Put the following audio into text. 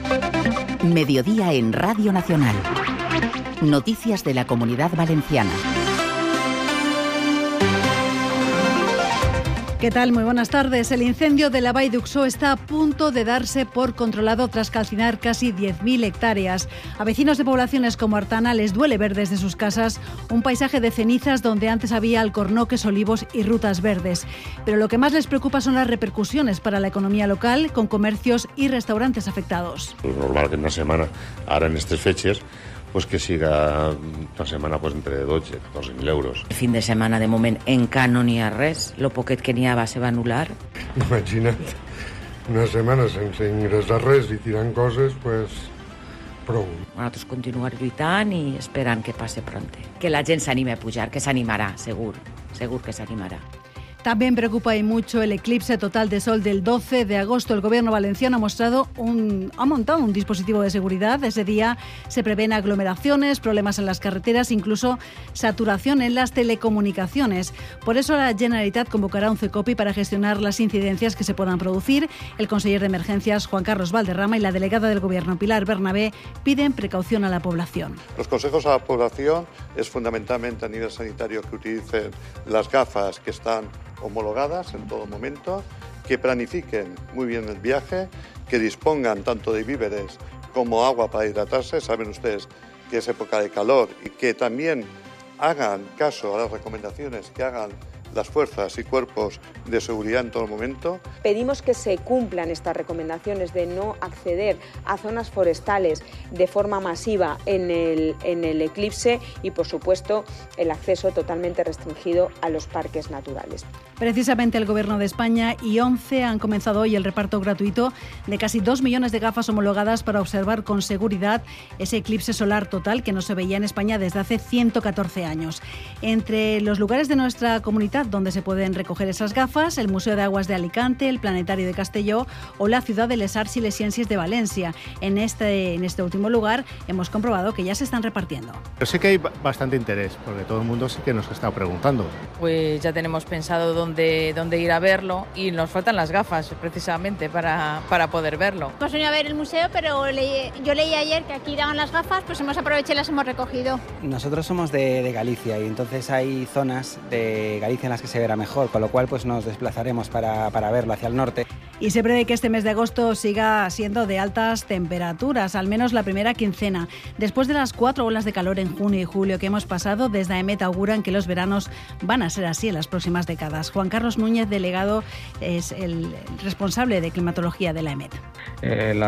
Mediodía en Radio Nacional. Noticias de la Comunidad Valenciana. ¿Qué tal? Muy buenas tardes. El incendio de la Vall d'Uixó está a punto de darse por controlado tras calcinar casi 10.000 hectáreas. A vecinos de poblaciones como Artana les duele ver desde sus casas un paisaje de cenizas donde antes había alcornoques, olivos y rutas verdes. Pero lo que más les preocupa son las repercusiones para la economía local, con comercios y restaurantes afectados. Es normal que en una semana, ahora en estas fechas, pues que siga una setmana pues, entre 12 i 14.000 euros. El fin de setmana, de moment, encara no n'hi ha res. Lo poquet que n'hi ha se va anul·lar. Imagina't, una setmana sense ingressar res i tirant coses, pues, prou. Nosaltres continuar lluitant i esperant que passe pront. Que la gent s'anime a pujar, que s'animarà, segur que s'animarà. También preocupa y mucho el eclipse total de sol del 12 de agosto. El gobierno valenciano ha montado un dispositivo de seguridad. Ese día se prevén aglomeraciones, problemas en las carreteras, incluso saturación en las telecomunicaciones. Por eso la Generalitat convocará un CECOPI para gestionar las incidencias que se puedan producir. El conseller de Emergencias, Juan Carlos Valderrama, y la delegada del gobierno, Pilar Bernabé, piden precaución a la población. Los consejos a la población es fundamentalmente a nivel sanitario que utilicen las gafas que están homologadas en todo momento, que planifiquen muy bien el viaje, que dispongan tanto de víveres como agua para hidratarse. Saben ustedes que es época de calor, y que también hagan caso a las recomendaciones que hagan las fuerzas y cuerpos de seguridad en todo momento. Pedimos que se cumplan estas recomendaciones de no acceder a zonas forestales de forma masiva en el eclipse y, por supuesto, el acceso totalmente restringido a los parques naturales. Precisamente el Gobierno de España y ONCE han comenzado hoy el reparto gratuito de casi 2 millones de gafas homologadas para observar con seguridad ese eclipse solar total que no se veía en España desde hace 114 años. Entre los lugares de nuestra comunidad donde se pueden recoger esas gafas, el Museo de Aguas de Alicante, el Planetario de Castelló o la ciudad de Les Arts i les Ciències de Valencia. En este último lugar hemos comprobado que ya se están repartiendo. Yo sé que hay bastante interés, porque todo el mundo sí que nos está preguntando. Pues ya tenemos pensado dónde ir a verlo y nos faltan las gafas precisamente para poder verlo. Hemos venido a ver el museo, pero yo leí ayer que aquí daban las gafas, pues hemos aprovechado y las hemos recogido. Nosotros somos de Galicia y entonces hay zonas de Galicia en las que se verá mejor, con lo cual pues nos desplazaremos para verlo hacia el norte. Y se prevé que este mes de agosto siga siendo de altas temperaturas, al menos la primera quincena. Después de las 4 olas de calor en junio y julio que hemos pasado, desde AEMET auguran que los veranos van a ser así en las próximas décadas. Juan Carlos Núñez, delegado, es el responsable de climatología de la AEMET.